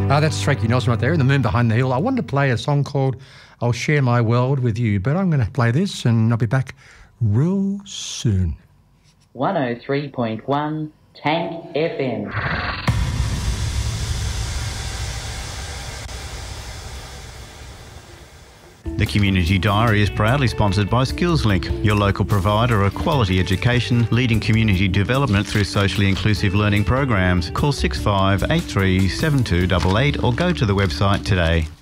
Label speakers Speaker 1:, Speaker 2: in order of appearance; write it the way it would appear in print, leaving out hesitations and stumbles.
Speaker 1: That's Frankie Nelson right there in The Moon Behind the Hill. I wanted to play a song called I'll Share My World With You, but I'm going to play this and I'll be back real soon.
Speaker 2: 103.1 Tank FM.
Speaker 3: The Community Diary is proudly sponsored by SkillsLink, your local provider of quality education, leading community development through socially inclusive learning programs. Call 6583 7288 or go to the website today.